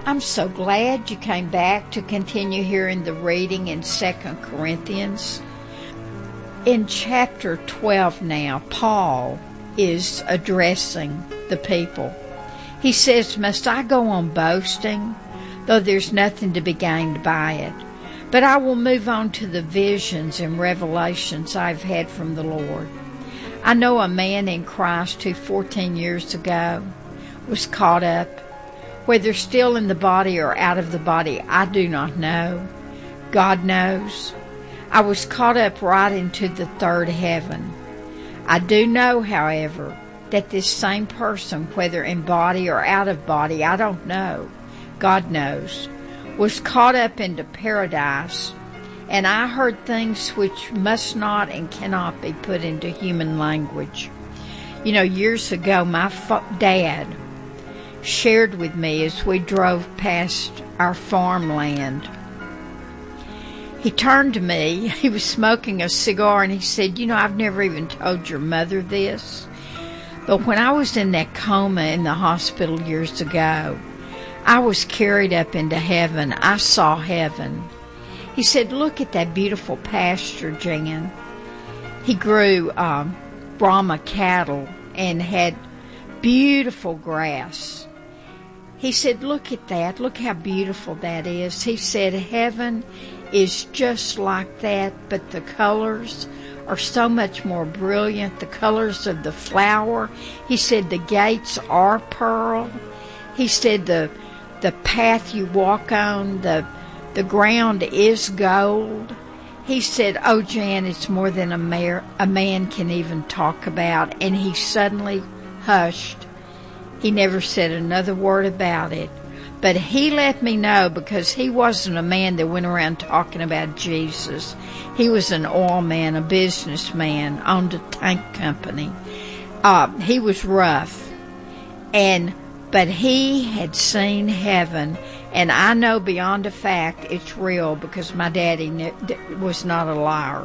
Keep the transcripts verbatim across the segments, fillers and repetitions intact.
I'm so glad you came back to continue hearing the reading in Second Corinthians. In chapter twelve now, Paul is addressing the people. He says, "Must I go on boasting, though there's nothing to be gained by it? But I will move on to the visions and revelations I've had from the Lord. I know a man in Christ who fourteen years ago was caught up, whether still in the body or out of the body, I do not know. God knows. I was caught up right into the third heaven. I do know, however, that this same person, whether in body or out of body, I don't know, God knows, was caught up into paradise, and I heard things which must not and cannot be put into human language." You know, years ago, my fa- dad shared with me as we drove past our farmland. He turned to me, he was smoking a cigar, and he said, "You know, I've never even told your mother this, but when I was in that coma in the hospital years ago, I was carried up into heaven. I saw heaven." He said, "Look at that beautiful pasture, Jan." He grew um, Brahma cattle and had beautiful grass. He said, "Look at that. Look how beautiful that is." He said, "Heaven is just like that, but the colors are so much more brilliant. The colors of the flower." He said, "The gates are pearl." He said, the the path you walk on, the the ground is gold." He said, "Oh, Jan, it's more than a, mar- a man can even talk about." And he suddenly hushed. He never said another word about it. But he let me know, because he wasn't a man that went around talking about Jesus. He was an oil man, a businessman, owned a tank company. Uh, he was rough. And but he had seen heaven, and I know beyond a fact it's real, because my daddy was not a liar.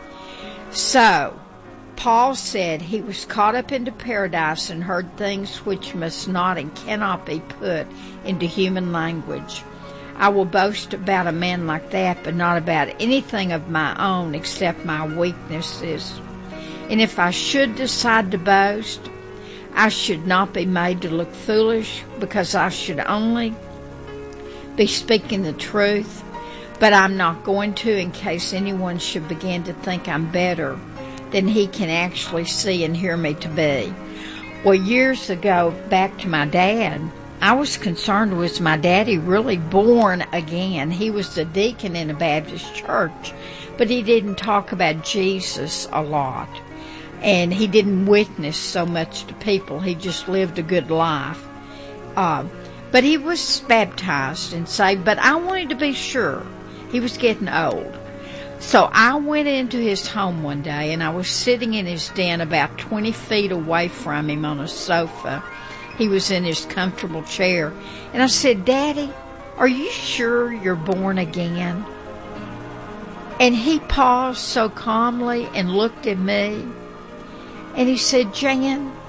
So, Paul said he was caught up into paradise and heard things which must not and cannot be put into human language. I will boast about a man like that, but not about anything of my own except my weaknesses. And if I should decide to boast, I should not be made to look foolish, because I should only be speaking the truth. But I'm not going to, in case anyone should begin to think I'm better than he can actually see and hear me to be. Well, years ago, back to my dad, I was concerned, was my daddy really born again? He was the deacon in a Baptist church, but he didn't talk about Jesus a lot. And he didn't witness so much to people. He just lived a good life. Uh, but he was baptized and saved, but I wanted to be sure. He was getting old. So I went into his home one day, and I was sitting in his den about twenty feet away from him on a sofa. He was in his comfortable chair. And I said, "Daddy, are you sure you're born again?" And he paused so calmly and looked at me. And he said, "Jan,